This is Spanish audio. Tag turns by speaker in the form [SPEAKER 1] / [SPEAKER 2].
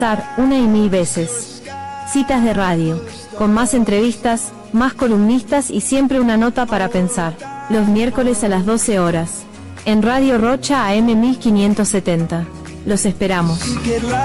[SPEAKER 1] una y mil veces. Citas de radio, con más entrevistas, más columnistas y siempre una nota para pensar. Los miércoles a las 12 horas. En Radio Rocha AM 1570. Los esperamos.